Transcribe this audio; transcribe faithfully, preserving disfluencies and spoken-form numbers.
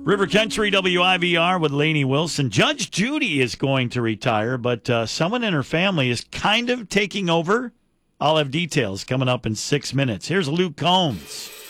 River Country W I V R with Lainey Wilson. Judge Judy is going to retire, but uh, someone in her family is kind of taking over. I'll have details coming up in six minutes. Here's Luke Combs.